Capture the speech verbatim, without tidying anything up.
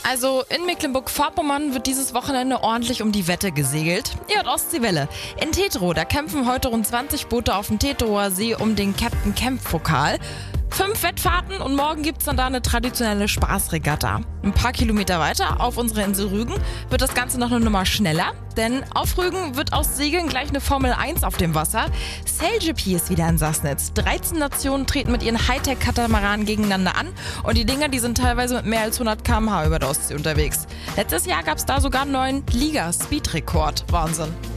Also in Mecklenburg-Vorpommern wird dieses Wochenende ordentlich um die Wette gesegelt. Ihr hört Ostseewelle. In Tetrow, da kämpfen heute rund zwanzig Boote auf dem Tetrower See um den Captain Camp-Pokal. Fünf Wettfahrten und morgen gibt's dann da eine traditionelle Spaßregatta. Ein paar Kilometer weiter auf unserer Insel Rügen wird das Ganze noch eine Nummer schneller, denn auf Rügen wird aus Segeln gleich eine Formel eins auf dem Wasser. SailGP ist wieder in Sassnitz. dreizehn Nationen treten mit ihren Hightech-Katamaranen gegeneinander an und die Dinger, die sind teilweise mit mehr als hundert Kilometer pro Stunde über der Ostsee unterwegs. Letztes Jahr gab's da sogar einen neuen Liga-Speed-Rekord. Wahnsinn.